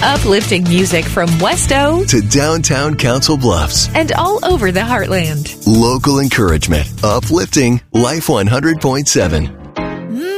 Uplifting music from Westo to downtown Council Bluffs and all over the Heartland. Local encouragement. Uplifting Life 100.7.